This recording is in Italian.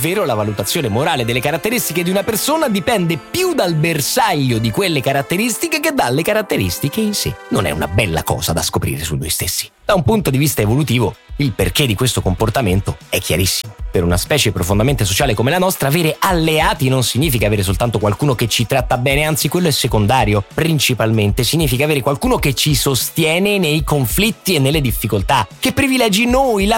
ovvero la valutazione morale delle caratteristiche di una persona dipende più dal bersaglio di quelle caratteristiche che dalle caratteristiche in sé. Non è una bella cosa da scoprire su noi stessi. Da un punto di vista evolutivo, il perché di questo comportamento è chiarissimo. Per una specie profondamente sociale come la nostra, avere alleati non significa avere soltanto qualcuno che ci tratta bene, anzi quello è secondario. Principalmente significa avere qualcuno che ci sostiene nei conflitti e nelle difficoltà, che privilegi noi, la